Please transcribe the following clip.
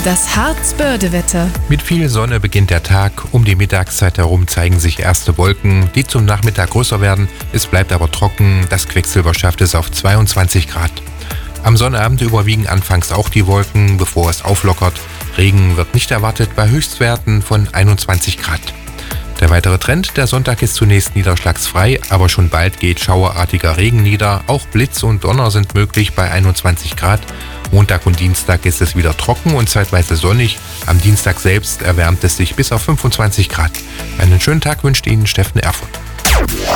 Das Harz-Börde-Wetter. Mit viel Sonne beginnt der Tag. Um die Mittagszeit herum zeigen sich erste Wolken, die zum Nachmittag größer werden. Es bleibt aber trocken. Das Quecksilber schafft es auf 22 Grad. Am Sonnabend überwiegen anfangs auch die Wolken, bevor es auflockert. Regen wird nicht erwartet bei Höchstwerten von 21 Grad. Der weitere Trend, der Sonntag ist zunächst niederschlagsfrei, aber schon bald geht schauerartiger Regen nieder. Auch Blitz und Donner sind möglich bei 21 Grad. Montag und Dienstag ist es wieder trocken und zeitweise sonnig. Am Dienstag selbst erwärmt es sich bis auf 25 Grad. Einen schönen Tag wünscht Ihnen Steffen Erfurt.